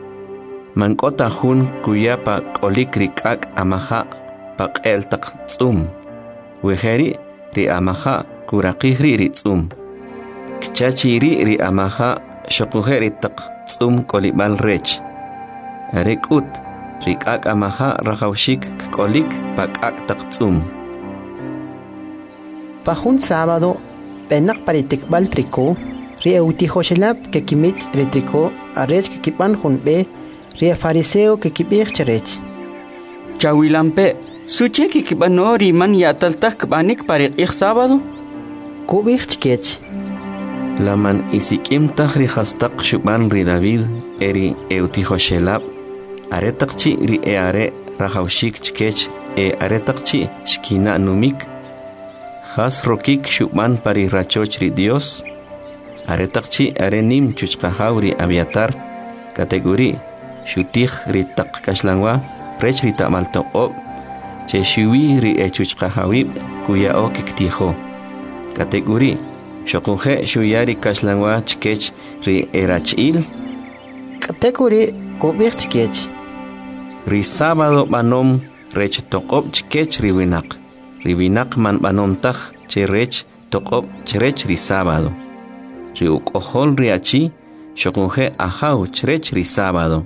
mankota hun kuyapa kolik rikak amaha paqel tak tsum weheri ri amaha kurakihri ri tsum kchachiri ri amaha shokuheri tak tsum kolibal rech rekut rikak amaha rahawshik kolik pakak tak tsum Pajun sábado, penak paritikbal triko, ri euti hoshelab que kimich retriko, arech que kipan junbe, ri fariseo que kibir cherech. Chawilampe, suche que kipanori man yataltak banik parik sábado? Kubir chikech. Laman isikim tahri hastak shuban ri David, eri euti hoshelab, aretakchi ri eare rahawshik chikech, aretakchi shkina numik, Has rokik shubman pari rachochri Dios aretakchi arenim chuchqahauri aviatar kategori shutih ritak kashlangwa rech rita maltoqob che shiwi ri chuchqahawi kuya o kiktijo kategori shokunje shuyari kashlangwa chkech ri erachil kategori kubir chkech ri sábado manom rech toqob chkech ri winak Ribinak man banomtaj cherech toqob cherech ri sábado. Ri ukohol riachi shokunje ahau cherech ri sábado.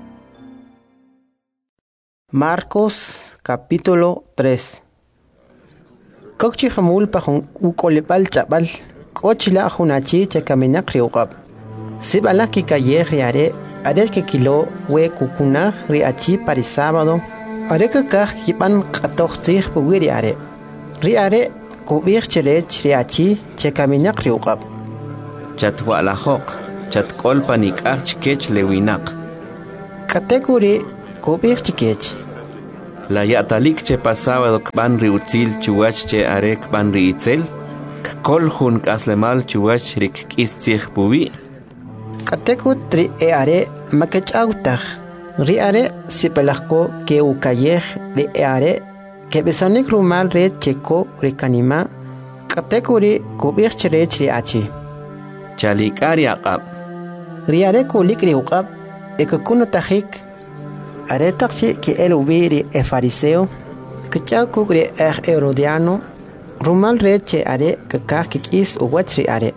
Marcos capítulo 3. Kokchi hamul pahun ukolipal chapal kochila hunachi chekaminak riuqab. Sibala kikaye riare are que kilo we kukunaj riachi pari sábado. Areka kah kipan qatoq sih puwiri are. Ri are kubir cherech riachi chekaminak riuqab. Chatwa la hoq, chatkol panik arch kech lewinak. Katekuri kubik chikech. La yatalik che pasado kban ri utzil chuwach che are kban ri itzel. Kol hun kaslemal chuwach rik kistzich pubi. Katekut tri are makechautaj. Ri are sipelako ke ukayej ri are ke besanik rumal re cheko ri kanima. Katekuri kubik cherech ri achi. Chalikari aqab. Ri are kulik ri uqab ekakuno tajik. Are takchi ke el ubiri e fariseo. Kachakuk ri Herodiano. Rumal re che are kakak kikis uwach ri are.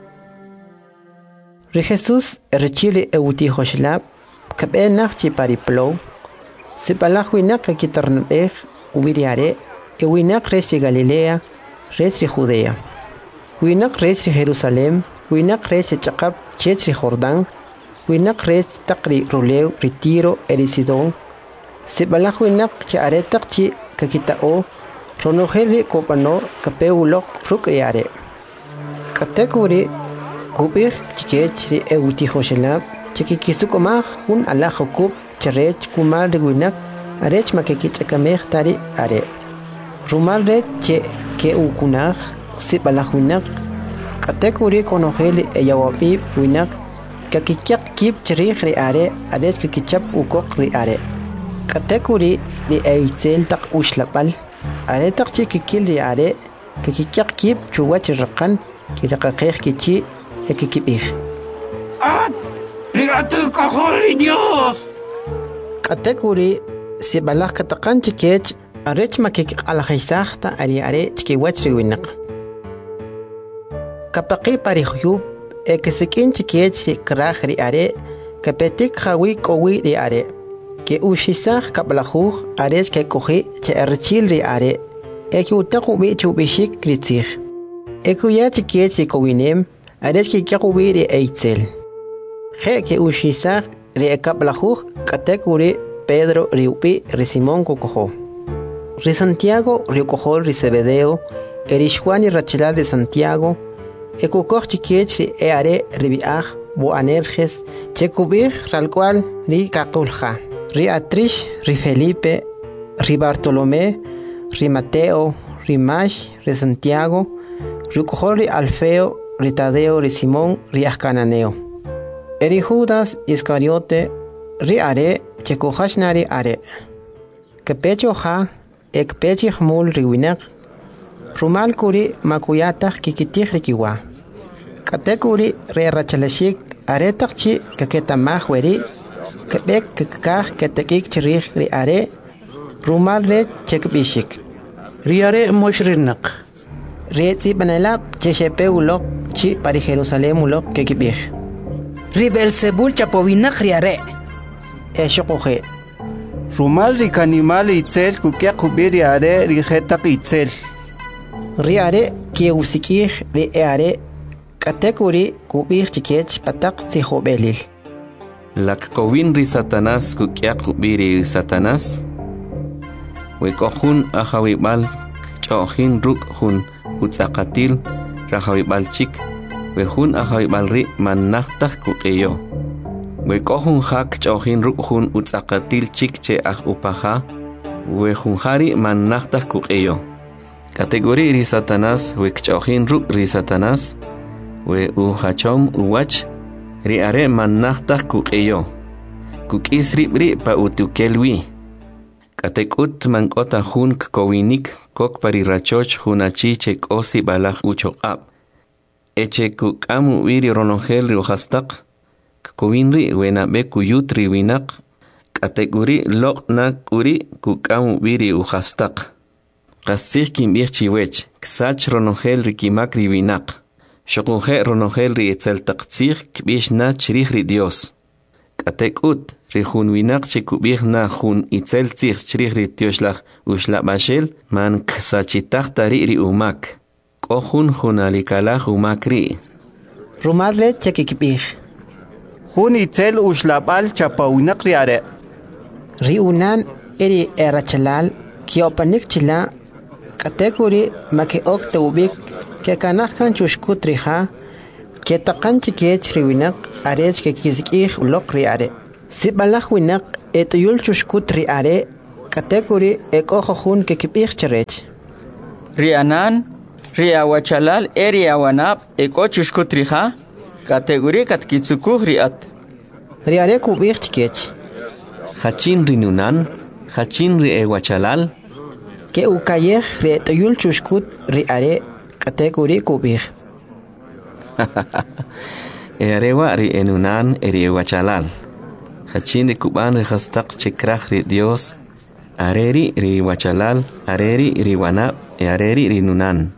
Ri Jesus rechili euti hoshlab. Kabe nakchi pariplo. Sipalach winak kakitarnabeg ubiri are. E winak rechi Galilea. Rechi Judea. Winak rechi Jerusalem. Winak rechi Chakab Chechi Jordan. Winak rechi takri Roleu Retiro Erisidon. Sipalach winak che are takchi kakitao. Ronogeli kopano kapeulok rukriare. Katekuri kubik chikechri euti hoshelab. Chikikisukomach hun ala hokub cherech kumar de winak. Arech makekich akamech tari are. Rumal re che ke ukunach sipalach winak. Katekuri konogeli eyawapi winak. Kakichak kip cherich ri are. Arech kakichap ukok ri are. Katekuri li eitzel tak ushlapal. Are takchi kikil ri are. Kakichak kip chuwach rakan. Kirakakech kichi ekikipich. ¡Mira cajón, Dios! Katekuri sipalach katakan chikech. Arech makik alajaisachta ari are chikiwach riwinak. Kapaki parihuyub ekesikin chikech krach ri are. Kapetik hawi kowi ri are. Ke ushisach kaplajuj arech ke kohi che erchil ri are. Eki utakubi chubishik kritzich. Ekuya chikech kowinem arech ke kakubi ri eitzel. Je ke ushisach ri kaplajuj katekuri Pedro riupi ri Simón kokojo. Ri Santiago riukohol ri Zebedeo, erishwan y Rachel de Santiago, ekukoj chikech ri eare ribiaj bo anerges, chekubij ralcual ri kakulja, ri Atrish, ri Felipe, ri Bartolomé, ri Mateo, ri Mash, ri Santiago, riukohol ri Alfeo, ri Tadeo, ri Simón, ri Ascananeo. Eri Judas Iscariote, ri are, chekujashnari are. Kepecho ha, ekpechi hmul riwinak. Rumal kuri makuyatach kikitich rikiwa. Katekuri re rachalashik aretakchi kaketamach weri. Kebek kakach ketekik chirich ri are. Rumal re chekbishik. Ri are moshrinak. Re tzi banelab cheshepe ulok chi pari Jerusalem ulok kekibich. Ri Belzebul chapovinak ri are. Eshokoje. Rumal ri kanimal itzel kukia kubiri are ri jetak itzel. Ri are ki usikih ri are. Katekuri kubir chikech patak tzihobelil. Lak kovin ri Satanás kukia kubiri Satanás. Wekohun ahawibal chohin ruk hun utzakatil rahawibal chik. Wehun ahawibal ri manachtak kukeyo. Wekohun hak chohin ruk hun utzakatil chik che upaha. Wehun hari manachtak kukeyo. Kategori ri Satanás wekchohin ruk ri Satanás. We uhachom uwach ri are manachtak kukeyo. Kukisri bri pa utukelwi. Katekut mankota hun kowinik kok parirachoch hunachi chek osi balach uchoqab. Eche kukamu wiri ronongel riuhastak. Kowinri wenabe kuyutri winak. Kategori loknak uri kukamu wiri uhastak. Kasich kimbich chiwech. Ksach ronongel rikimakri winak. Shokunje ronongel ri etzel taktsich kbish na chrich ri Dios. Katekut rihun winak chikubich na hun itzel tzich chrich ri tioshlach ushlabashel man ksachitach tari ri umak. Kohun hun alikalach umak ri. Rumarle chekikbich. Hun itzel ushlabal chapawinak ri are. Ri unan eri erachalal kiopanik chila. Katekuri make ok tawbik ke kanakkan chushkutriha ke takan chikech riwinak arech ke kizikih ulok ri are. Sibalaj winak etuyul chushkut riare kategori ekojohun kekipircherech. Rianan, riawachalal eriawanap ekochushkut rija, kategori katkitsukuh riat. Riare kubirchkech. Hachin rinunan, hachin riewachalal. Ke ukayeh retuyul chushkut riare kategori kubir. Erewa ri enunan eriewachalal. Hachin rikuban rihastak chekrach ri Dios. Areri ri wachalal, areri ri wanap, areri ri nunan.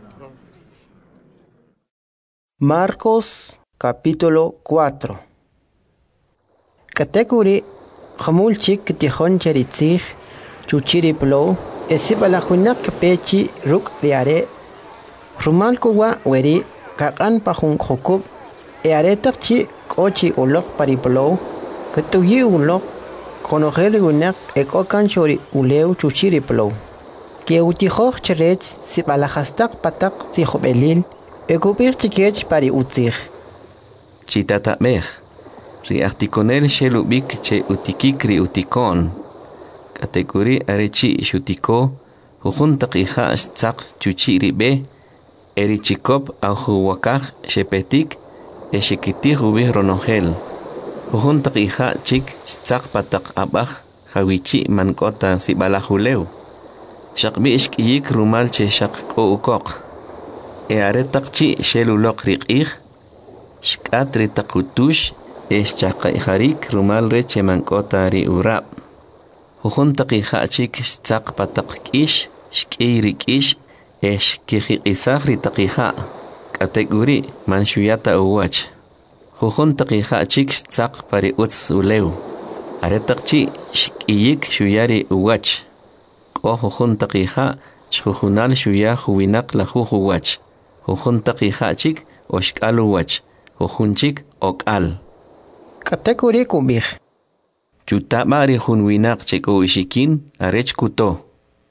Marcos capítulo 4. Kategori Hamulchik tihon cheritzig, chuchiri plo, esibalahuinak pechi ruk diare, rumalkuwa weri, kakan pahun hokub, earetakchi kochi ulok pariplo, katuyi ulok, konogel gunak ekokan chori uleu chuchiri plo. Que utihoch cherech sibalahastak patak tihobelil, ekupir chikech pari utzig. Chitata mech. Ri articonel shelubik che utikik ri utikon. Kategori arechi shutiko, hujuntak iha stzak chuchi ribe, erichikop au huwakaj shepetik, eshikitih ubih ronogel. Hujuntak iha chik stzak patak abaj, hawichi mankota sibalahuleu. Shakbi ishkiyik rumal che shakko ukok. Earetak chi shelulok riqih, shkat ritakutush, Eschaqaiharik rumal reche mankota ri urab. Hujuntaki hachik stzak patakkish, shkirikish, eshkihisahri takiha. Kategori manshuyata uwach. Hujuntaki hachik stzak pari utz uleu. Aretakchi shkiyik shuyari uwach. Ko hujuntaki ha chhujunal shuya huwinak la huwach. Hujuntaki hachik oshkal uwach. Hujunchik okal. Kategori kubir. Chutabari hunwinak cheko ishikin arech kuto.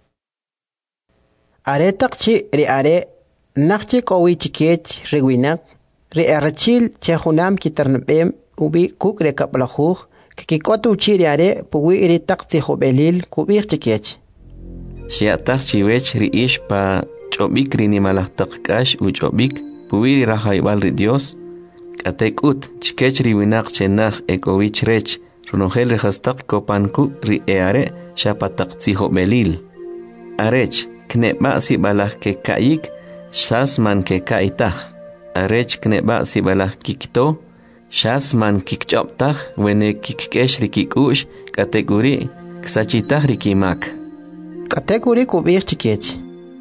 Aretakchi riare nakchi kowi chikech rewinak riarachil chehunam kiternbem ubi kuk rekaplahuj kikikotu chiriare puwi iritak tihobelil kubir chikech. Shiatak chiwech riish pa chobik rinimalahtak kash u chobik puwi rahaibal ri Dios. Katekut chikech riwinak chenach ekowich rech runogel rehastak kopanku ri eare shapatak tihobelil. Arech kneba si balah ke kaik shas man ke kaitach. Arech kneba si balah kikto shas man kikchoptach wene kikkesh rikikush kategori ksachitach rikimak. Kategori kubir chikech.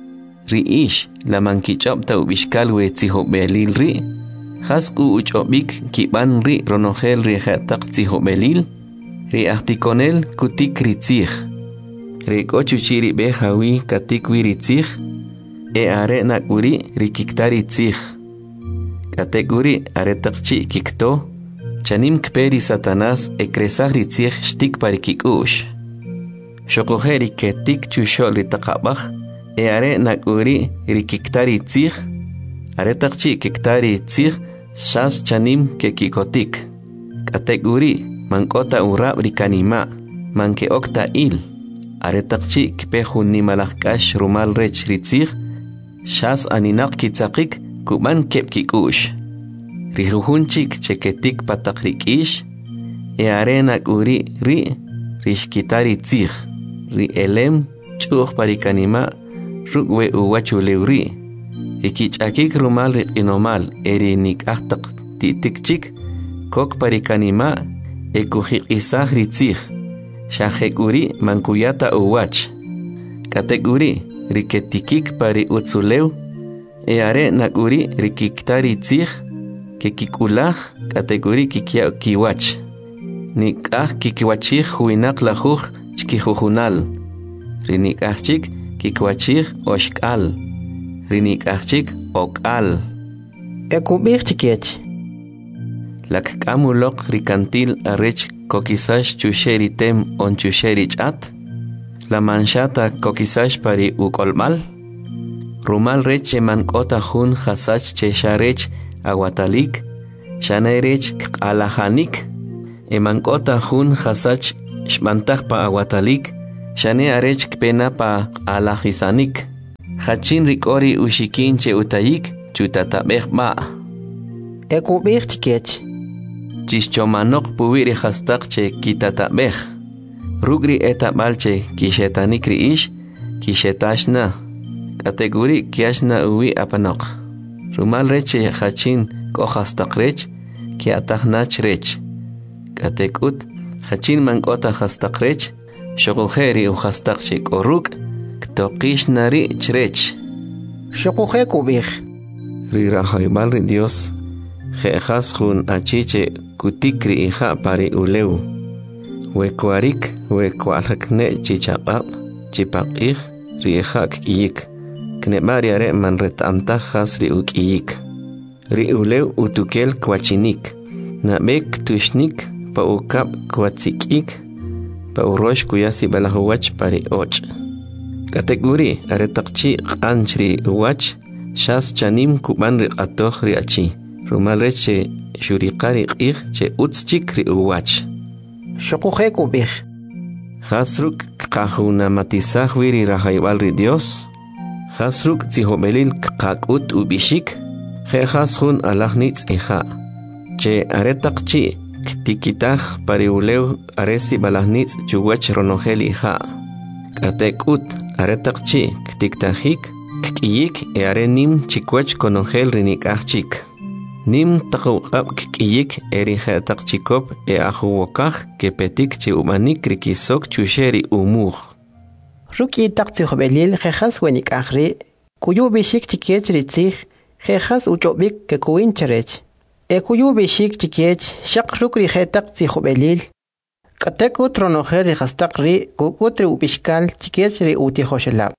Riish la man kichopta ubishkal we tihobelil ri. Hasku uchobik kiban ri ronogel ri hatak tihobelil. Ri articonel kutik ritzich. Ri kochuchiri behawi katik wiritzich. E are nakuri ri kiktari tzich. Kategori aretakchi kikto. Chanim kperi satanas ekresah ritzich shtik pari kikush. Shokojeri ketik chushol ri takabach. E are nakuri ri kiktari tzich. Aretakchi kiktari tzich. Shas chanim ke kikotik. Kategori mankota urab rikanima. Manke okta il. Aretakchi kpehu nimalakash rumal rech ritzich. Shas aninak kitzakik kuban kep kikush. Rijuhunchik cheketik patakrikish. E arenak uri ri rishkitari tzich. Ri elem chuch parikanima rukwe uwachuleuri. Ikichakik rumal inomal eri nikahtak titikchik kok parikanima ekuhikisah ritzich shahekuri mankuyata uwach. Kategori riketikik pari utzuleu eare nakuri rikiktari tzich kekikulaj kategori kikia kiwach nikah kikiwachich huinak lajuj chkijujunal rinikahchik kikwachich oshkal rinikachik okal. Ekubir chikech. Lak kamulok rikantil arech kokisash chusheri tem on chusheri chat. La manchata kokisash pari ukolmal. Rumal reche mankota hun hasach chesharech aguatalik. Shanerech alahanik. Emankota jun hasach shbantaj pa aguatalik, shane arech kpena pa alajisanik. Hachin rikori ushikin che utayik, chutatabej ba. Ekubich chikech. Chischomanok puwiri hastak che kitatabej. Rugri etabal che kishetanik riish, kishetashna. Kategori kiashna uwi apanok. Rumal reche hachin kohastak rech, kiatajnach rech. Katekut, hachin mankota hastak rech, shokujeri uhastak chik oruk, ktokish nari chrech. Shokuje kubich. Rirahaibal ri Dios, jejas jun achiche kutikri hija pari uleu. Wekuarik, wekualakne chichapap, chipakij, riehak iyik. Knebariare man retamtajas ri ukiyik. Ri uleu utukel kwachinik. Nabek tushnik pa ukap kwatsikik. Pa urosh kuyasi balahuwach pari och. Kategori aretakchi anchri uwach. Shas chanim kuban ri atoh ri achi. Rumal reche shurikari qih che utschik ri uwach. Shokuje kubich. Hasruk kahuna matisah wiri rahaybal ri Dios. Hasruk tzihobelil kakut ubishik. Jejas jun alahnitz eja. Che aretakchi ktikitaj pariuleu aresi balahnitz chuwach ronogeli ja. Katekut aretakchi ktiktajik kiyik are nim chikwach konogel rinikachik. Nim takuqab kiyik erijetakchikop ajuwokaj kepetik che umanik rikisok chusheri umur. Ruki taktzihobelil jejas wenik ahri, kuyu bishik chikech ritzich, jejas uchobik ke kuin cherech. Kuyu bishik chikech, shak rukri jetak tzihobelil. Katekut ronojer rihastak ri, kukutri ubishkal chikech ri utihoshelab.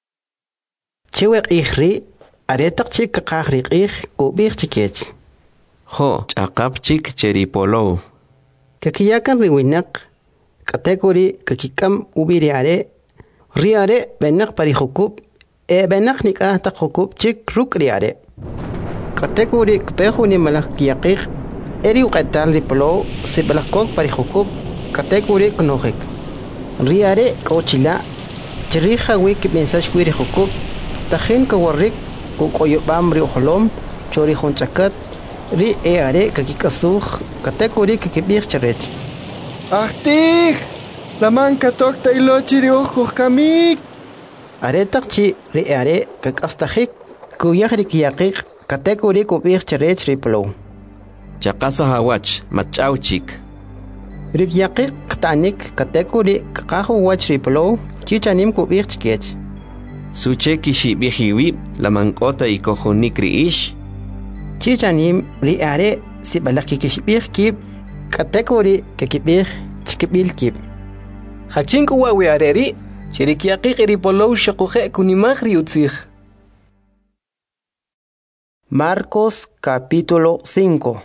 Chewek ihri, aretak chik kakahri ih, kubik chikech. Ho, chakap chik cheripolo. Kakiyakan riwinak, katekuri kakikam ubiriare, riare benak parihukub, benak nikah tak hukub chik ruk riare. Kategori kpehuni malak kiyakik, eri uqatal ripolo, se balakok parihukub, kategori knohik. Riare kochila, chiriha wiki mensaj wiri hukub, tahin kawarik, kukoyobam ri uholom, chori honchakat, ri eare kakikasuh, kategori kakibir charech. Ahtih! Laman katok tailo chiriuh kuhkamik. Aretak chi ri are kakastahik kuyahri kiyakik kategori kubir charech riplo. Chakasa hawach machauchik. Ri kiyakik ktanik kategori kakahu wach riplo chichanim kubir chikech. Suche kishi bihiwi lamankota ikohunik riish. Chichanim ri are si balaki kishibir kib kategori kakibir chikibil kib. Hachinku wawi areri, chirikiaqiq eripolow shakuje kunimagri utzig. Marcos capítulo 5.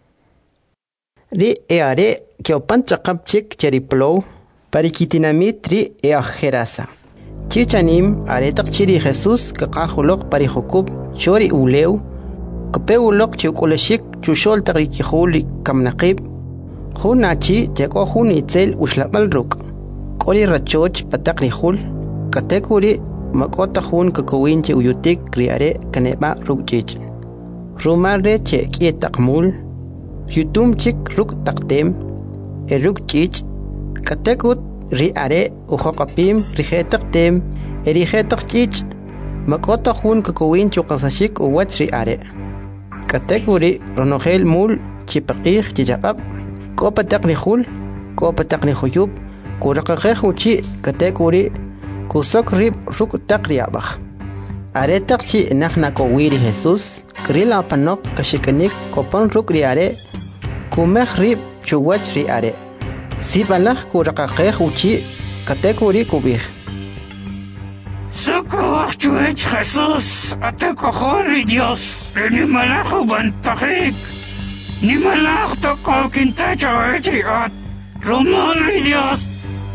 Ri eare kiopan chakapchik cheriplow parikitinamit ri eajerasa. Chichanim aretak chiri Jesús kakajulok parihukub chori uleu kapeulok chiukoleshik chushol tagrikihuli kamnaqib hunachi cheko hun itzel ushlabal ruk. Kori rachoch patak rihul, katekuri makota hun kakowinche uyutik kriare kaneba rukchich. Rumare che kietak mul, yutum chik ruk taktem, rukchich, katekut riare uhokapim rihetak tem, rihetak chich, makota hun kakowinche ukasashik uwach riare. Katekuri ronogel mul chipakih chichakap, ko patak rihul, ko patak rihuyub, kurakakeh uchi kategori kusok rib ruk takriabach. Aretak chi nahna ko wiri Jesus, krila panok kashikanik kopon ruk riare, kumeh rib chuwach riare. Sibalach kurakakeh uchi kategori kubih. Socorro, chuech Jesus, ate kohori Dios, ni malacho bantakik, ni malach tokol kinta chawechriat, romari Dios,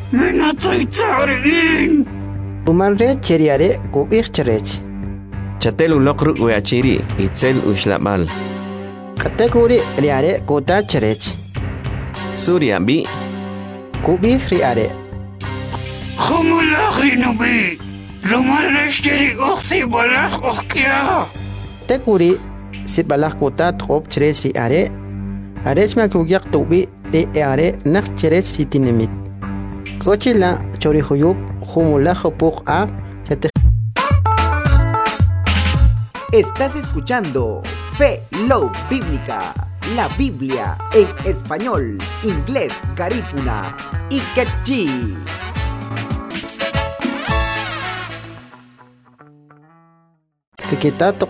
Umanre cheriare kubih cherech. Chatelu lokru weachiri itzel ushlabal. Kategori riare kota cherech. Surya bi. Kubih riare. Khumulak rinubi. Rumal resteri oksi balak okya. Tekuri sibalak kutat hop chres riare. Arech ma kugyak tubi are nak chres ritinimit. Kochila chorihuyup humulak hopuk a. Estás escuchando Fe Love Bíblica, la Biblia en español, inglés, garífuna y quechí. Tikitato